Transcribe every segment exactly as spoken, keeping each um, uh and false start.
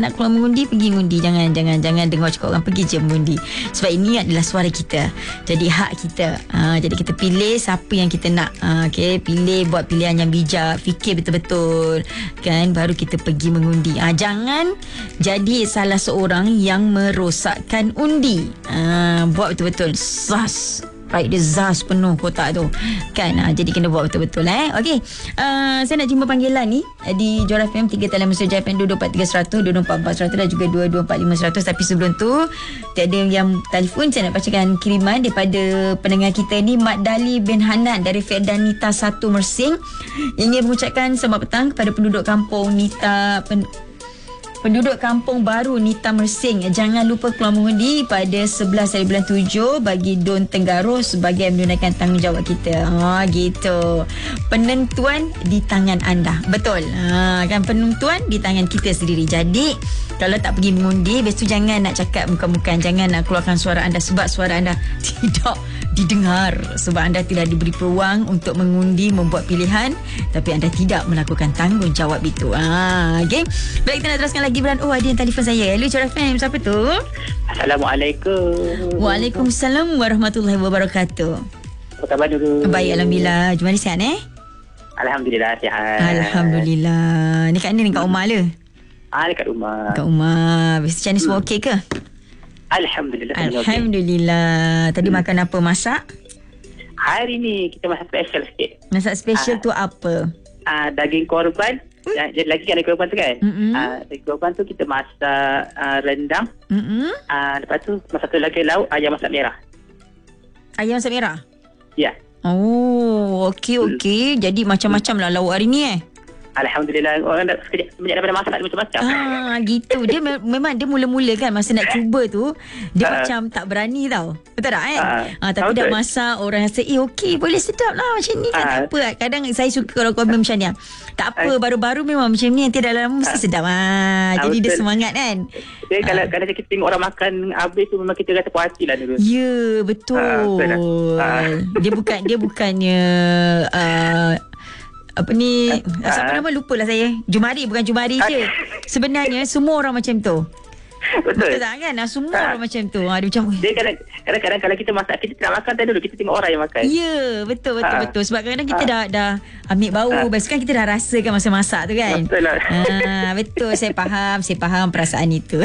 nak keluar mengundi, pergi mengundi. Jangan jangan jangan dengar cakap orang, pergi je mengundi. Sebab ini adalah suara kita. Jadi hak kita. Uh, jadi kita pilih siapa yang kita nak. Uh, okay, pilih, buat pilihan yang bijak, fikir betul-betul kan, baru kita pergi mengundi. Uh, jangan jadi salah seorang yang merosakkan undi. Uh, buat betul-betul. Sas. Right, dia zas penuh kotak tu kan. Ha, jadi kena buat betul-betul eh. Okey, uh, saya nak jumpa panggilan ni di Johor F M tiga talian mesej F M dua dua empat tiga seratus, dua dua empat empat seratus dan juga dua dua empat lima seratus. Tapi sebelum tu tiada yang telefon, saya nak bacakan kiriman daripada pendengar kita ni, Mat Dali bin Hanan dari Fedanita satu Mersing. Ingin mengucapkan selamat petang kepada penduduk kampung Nita pen, Penduduk Kampung Baru Nita Mersing. Jangan lupa keluar mengundi pada sebelas hari bulan tujuh bagi Don Tenggaruh sebagai menunaikan tanggungjawab kita. Ha, gitu. Penentuan di tangan anda. Betul. Ha, kan, penentuan di tangan kita sendiri. Jadi kalau tak pergi mengundi, lepas tu jangan nak cakap muka-muka, jangan nak keluarkan suara anda sebab suara anda tidak didengar, sebab anda tidak diberi peluang untuk mengundi, membuat pilihan, tapi anda tidak melakukan tanggungjawab itu. Ha, okay. Baik, kita nak teruskan lagi. Oh, ada yang telefon saya. Hello, Johor F M. Siapa tu? Assalamualaikum. Waalaikumsalam warahmatullahi wabarakatuh. Apa khabar dulu? Baik, Alhamdulillah. Jumpa sihat eh? Alhamdulillah sihat. Alhamdulillah. Ni kat mana ni? Kat rumah le? Ah, dekat rumah. Kat rumah. Biasa macam ni semua okey ke? Alhamdulillah. Alhamdulillah. Okay. Tadi hmm. makan apa? Masak? Hari ni kita masak special sikit. Masak special ah. tu apa? Ah, daging korban. Ya, jadi lagi kan ada korban tu kan. Mm-hmm. Ah, daging korban tu kita masak ah, rendang. Mm-hmm. Ah, lepas tu masak satu lagi lauk ayam masak merah. Ayam masak merah? Ya. Oh, okey okey. Hmm. Jadi macam-macam lah lauk hari ni eh. Alhamdulillah, orang dah sekejap semenjak daripada masak dia macam-macam. Ah, gitu. Dia me- memang dia mula-mula kan masa nak cuba tu dia uh, macam tak berani tau. Betul tak eh? Uh, ah, tapi dah masak orang rasa eh okey, boleh sedap lah macam ni kan. Uh, tak apa. Kadang saya suka kalau komen macam ni. Tak apa, uh, baru-baru memang macam ni, nanti dalam mesti uh, sedap. Ah, jadi betul. Dia semangat kan. Jadi uh, kalau kalau kita tengok orang makan habis tu memang kita rasa puas hati lah dulu. Ya, yeah, betul. Uh, uh. Dia bukan dia bukannya uh, apa ni, uh, siapa nama lupalah saya. Jumari, bukan Jumari je. Sebenarnya semua orang macam tu. Betul. Betul tak kan? Semua ha. orang macam tu. Ha, dia macam dia kadang-kadang kalau kita masak, kita tak makan tak dulu, kita tengok orang yang makan. Ya, betul betul ha. betul. Sebab kadang-kadang kita ha. dah dah ambil bau, ha. lepas kan kita dah rasakan masa masak tu kan. Betul lah. Ha, betul, saya faham, saya faham perasaan itu.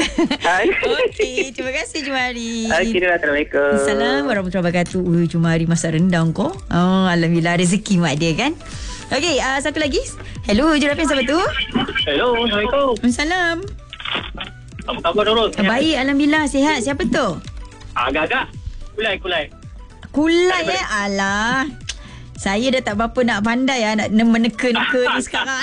Okey, terima kasih Jumari. Okey, Assalamualaikum. Assalamualaikum warahmatullahi wabarakatuh. Ui, Jumari masak rendang kau. Oh, alhamdulillah rezeki mak dia kan. Okey, uh, satu lagi. Hello, Johor F M, siapa tu? Hello, Assalamualaikum. Waalaikumsalam. Apa khabar Nurul? Baik, alhamdulillah sihat. Siapa tu? Agak-agak. Kulai, kulai. Kulai eh? Alah. Saya dah tak berapa nak pandai lah, nak meneka-neka ni sekarang.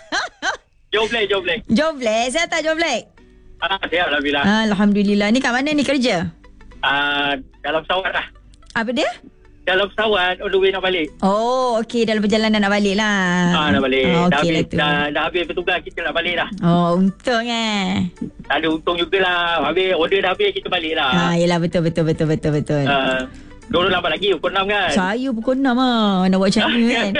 Joblek, joblek. Joblek, sihat tak Joblek? Ah, sihat alhamdulillah. Alhamdulillah. Ni kat mana ni kerja? Ah, dalam pesawat lah. Apa dia? Dalam pesawat, on the way nak balik. Oh, okey. Dalam perjalanan nak balik lah. Ah, nak balik. Oh, dah, okay habis, lah dah, dah habis bertugas, kita nak balik dah. Oh, untung eh. Tak ada untung jugalah. Habis, order dah habis, kita balik lah. Ah, yelah, betul, betul, betul, betul, betul. Ah, Nurul lambat lagi, pukul enam kan? Saya pukul enam lah. Nak buat macam ni kan.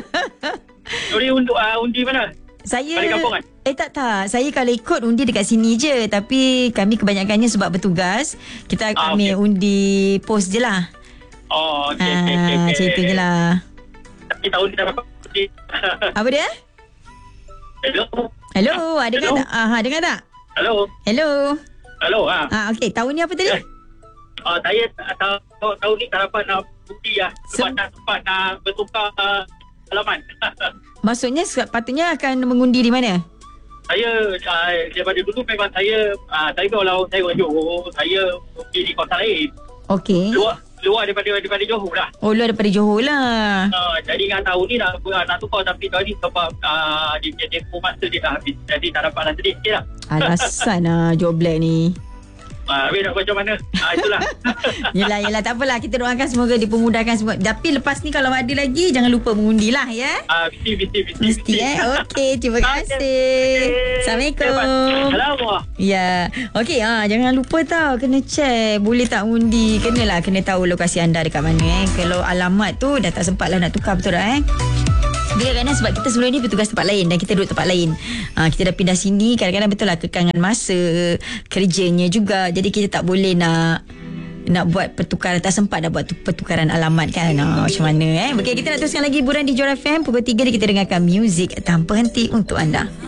Nurul untuk uh, undi mana? Saya balik kampung kan? Eh tak tak. Saya kalau ikut undi dekat sini je. Tapi kami kebanyakannya sebab bertugas, kita ah, ambil okay. undi pos je lah. Oh, okey, okey, okey. okey. Macam itu je lah. Tapi tahun ni dah dapat. Apa dia? Hello. Hello, ada dengar tak? Ah, dengar tak? Hello. Hello. Hello, ha. Ah, okey. Tahun ni apa tadi? Uh, saya tahu tahun ni tak dapat nak undi lah. Sebab tak sempat nak bertukar uh, alaman. Maksudnya sepatutnya akan mengundi di mana? Saya uh, daripada dulu memang saya uh, saya kalau saya orang Johor, saya undi di kota lain. Okey. Luar luar daripada daripada Johor lah. Oh, luar daripada Johor lah. Uh, jadi dengan tahun ni nak nak tukar, tapi tahun ni sebab uh, dia punya tempoh masa dia dah habis. Jadi tak dapat nak sedih sikit lah. Alasan lah Joblek ni. Ah, habis nak macam mana? Ah, itulah. Yelah, yelah. Tak apalah. Kita doakan semoga dipermudahkan semua. Tapi lepas ni kalau ada lagi, jangan lupa mengundi lah, ya? Ah, mesti, mesti, mesti. Mesti, eh? Okey, terima kasih. Assalamualaikum. Assalamualaikum. Ya. Okey, ah, jangan lupa tau. Kena check. Boleh tak undi? Kenalah, kena tahu lokasi anda dekat mana, eh? Kalau alamat tu dah tak sempat lah nak tukar, betul tak, eh? Kadang-kadang sebab kita sebelum ni bertugas tempat lain dan kita duduk tempat lain. Ha, kita dah pindah sini, kadang-kadang betul lah kekangan masa kerjanya juga. Jadi kita tak boleh nak nak buat pertukaran, tak sempat dah buat pertukaran alamat kan. Ha, macam mana eh. Okey, kita nak teruskan lagi hiburan di Joy F M pukul tiga, kita dengarkan muzik tanpa henti untuk anda.